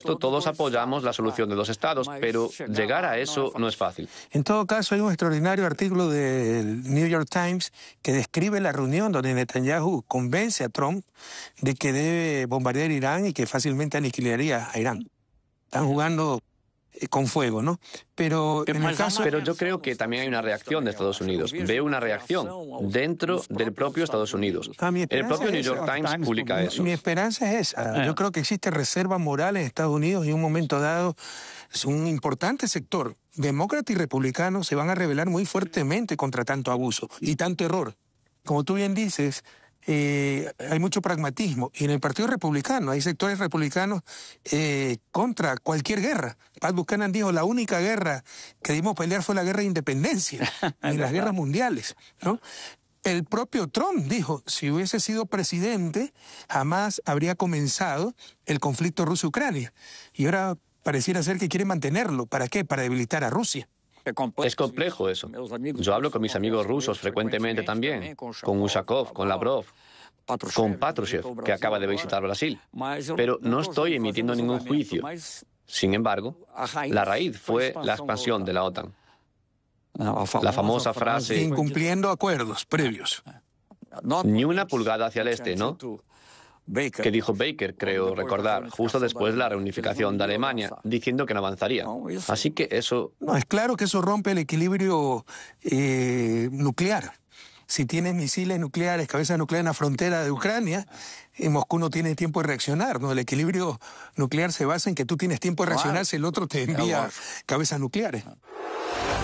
Todos apoyamos la solución de dos estados, pero llegar a eso no es fácil. En todo caso, hay un extraordinario artículo del New York Times que describe la reunión donde Netanyahu convence a Trump de que debe bombardear Irán y que fácilmente aniquilaría a Irán. Están jugando con fuego, ¿no? Pero en el caso... Pero yo creo que también hay una reacción de Estados Unidos. Veo una reacción dentro del propio Estados Unidos. El propio New York Times publica eso. Mi esperanza es esa. Yo creo que existe reserva moral en Estados Unidos y en un momento dado es un importante sector, demócrata y republicano, se van a rebelar muy fuertemente contra tanto abuso y tanto error. Como tú bien dices, hay mucho pragmatismo. Y en el Partido Republicano hay sectores republicanos contra cualquier guerra. Pat Buchanan dijo, la única guerra que dimos pelear fue la guerra de independencia, ni las guerras mundiales, ¿no? El propio Trump dijo, si hubiese sido presidente, jamás habría comenzado el conflicto Rusia-Ucrania. Y ahora pareciera ser que quiere mantenerlo. ¿Para qué? Para debilitar a Rusia. Es complejo eso. Yo hablo con mis amigos rusos frecuentemente también, con Ushakov, con Lavrov, con Patrushev, que acaba de visitar Brasil. Pero no estoy emitiendo ningún juicio. Sin embargo, la raíz fue la expansión de la OTAN. La famosa frase... Incumpliendo acuerdos previos. Ni una pulgada hacia el este, ¿no? Que dijo Baker, creo recordar, justo después de la reunificación de Alemania, diciendo que no avanzaría. Así que eso... No, es claro que eso rompe el equilibrio nuclear. Si tienes misiles nucleares, cabezas nucleares en la frontera de Ucrania, Moscú no tiene tiempo de reaccionar, ¿no? El equilibrio nuclear se basa en que tú tienes tiempo de reaccionar si el otro te envía cabezas nucleares.